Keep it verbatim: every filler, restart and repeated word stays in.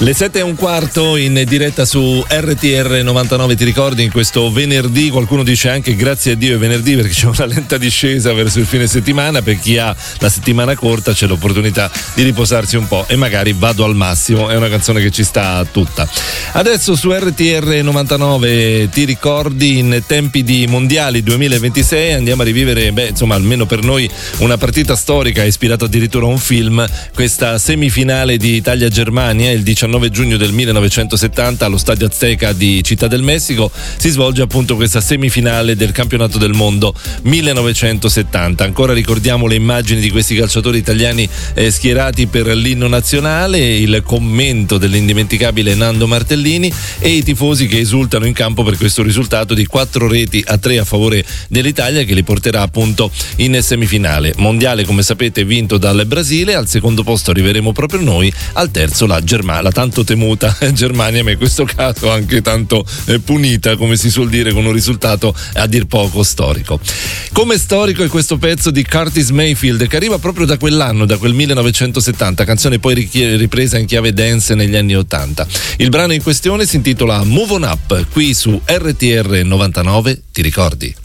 Le sette e un quarto in diretta su R T R novantanove, ti ricordi, in questo venerdì, qualcuno dice anche grazie a Dio è venerdì perché c'è una lenta discesa verso il fine settimana. Per chi ha la settimana corta c'è l'opportunità di riposarsi un po' e magari vado al massimo, è una canzone che ci sta tutta. Adesso su R T R novantanove, ti ricordi, in tempi di mondiali duemilaventisei andiamo a rivivere, beh insomma almeno per noi una partita storica, ispirato addirittura a un film, questa semifinale di Italia-Germania il diciannove giugno del millenovecentosettanta allo Stadio Azteca di Città del Messico. Si svolge appunto questa semifinale del campionato del mondo millenovecentosettanta. Ancora ricordiamo le immagini di questi calciatori italiani eh, schierati per l'inno nazionale, il commento dell'indimenticabile Nando Martellini e i tifosi che esultano in campo per questo risultato di quattro reti a tre a favore dell'Italia, che li porterà appunto in semifinale. Mondiale, come sapete, vinto dal Brasile. Al secondo posto arriveremo proprio noi, al terzo la Germania, la tanto temuta Germania, ma in questo caso anche tanto eh, punita, come si suol dire, con un risultato a dir poco storico. Come storico è questo pezzo di Curtis Mayfield, che arriva proprio da quell'anno, da quel millenovecentosettanta, canzone poi ripresa in chiave dance negli anni ottanta. Il brano in questione si intitola Move On Up, qui su R T R novantanove, ti ricordi?